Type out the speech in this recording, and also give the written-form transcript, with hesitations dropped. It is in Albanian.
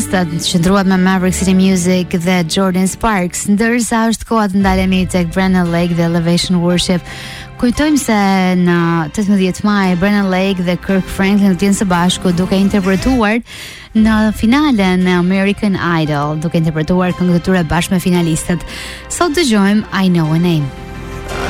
finalistët qëndruat me Maverick City Music dhe Jordan Sparks, ndërsa është koha të ndalemi tek Brennan Lake dhe Elevation Worship. Kujtojmë se në 18 maj Brennan Lake dhe Kirk Franklin do të jenë së bashku duke interpretuar në finalen e American Idol, duke interpretuar këngët e tyre bashkë me finalistët. Sot dëgjojmë I Know a Name.